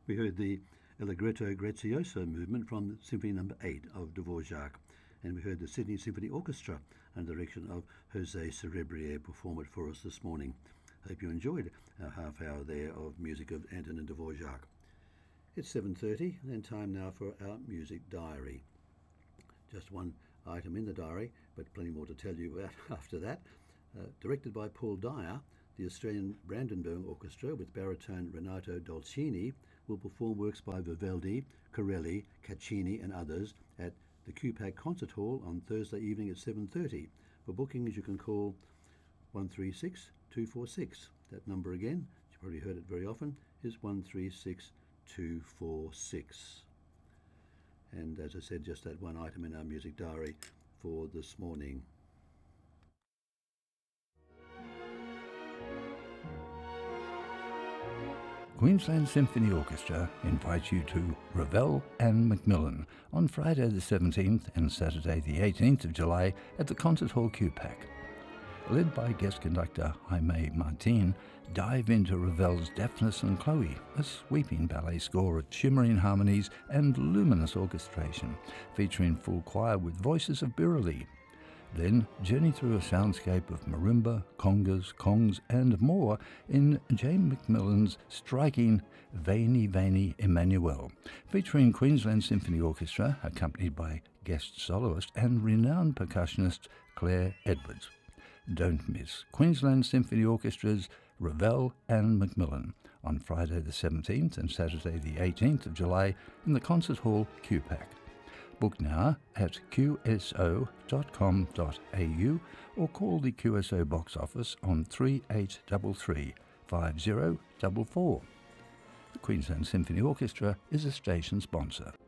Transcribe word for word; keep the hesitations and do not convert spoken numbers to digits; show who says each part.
Speaker 1: We heard the Allegretto Grazioso movement from Symphony Number eight of Dvorak, and we heard the Sydney Symphony Orchestra under the direction of Jose Cerebrier perform it for us this morning. Hope you enjoyed our half hour there of music of Antonin Dvorak. It's seven thirty, and time now for our music diary. Just one item in the diary, but plenty more to tell you about after that. Uh, directed by Paul Dyer, the Australian Brandenburg Orchestra with baritone Renato Dolcini will perform works by Vivaldi, Corelli, Caccini and others at the Q PAC Concert Hall on Thursday evening at seven thirty. For bookings you can call one three six, two four six. That number again, you've probably heard it very often, is one three six, two four six. And as I said, just that one item in our music diary for this morning.
Speaker 2: Queensland Symphony Orchestra invites you to Ravel and Macmillan on Friday the seventeenth and Saturday the eighteenth of July at the Concert Hall Q PAC. Led by guest conductor Jaime Martin, dive into Ravel's Daphnis and Chloe, a sweeping ballet score of shimmering harmonies and luminous orchestration, featuring full choir with voices of Biroli. Then journey through a soundscape of marimba, congas, kongs and more in James Macmillan's striking Veni Veni Emmanuel, featuring Queensland Symphony Orchestra accompanied by guest soloist and renowned percussionist Claire Edwards. Don't miss Queensland Symphony Orchestra's Ravel and Macmillan on Friday the seventeenth and Saturday the eighteenth of July in the Concert Hall Q PAC. Book now at q s o dot com dot a u or call the Q S O box office on three eight three three, five zero four four. The Queensland Symphony Orchestra is a station sponsor.